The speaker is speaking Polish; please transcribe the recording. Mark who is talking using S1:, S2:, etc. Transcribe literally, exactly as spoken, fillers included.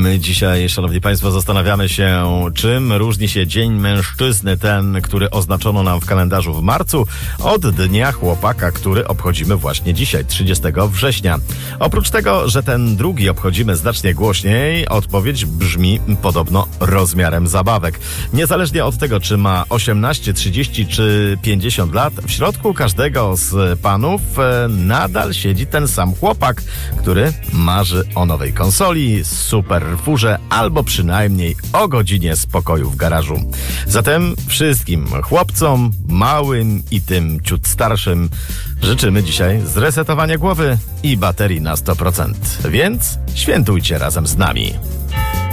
S1: My dzisiaj, szanowni państwo, zastanawiamy się, czym różni się Dzień Mężczyzny, ten, który oznaczono nam w kalendarzu w marcu, od Dnia Chłopaka, który obchodzimy właśnie dzisiaj, trzydziestego września. Oprócz tego, że ten drugi obchodzimy znacznie głośniej, odpowiedź brzmi podobno rozmiarem zabawek. Niezależnie od tego, czy ma osiemnaście, trzydzieści czy pięćdziesiąt lat, w środku każdego z panów e, nadal siedzi ten sam chłopak, który marzy o nowej konsoli, super furze albo przynajmniej o godzinie spokoju w garażu. Zatem wszystkim chłopcom, małym i tym ciut starszym życzymy dzisiaj zresetowania głowy i baterii na sto procent. Więc świętujcie razem z nami.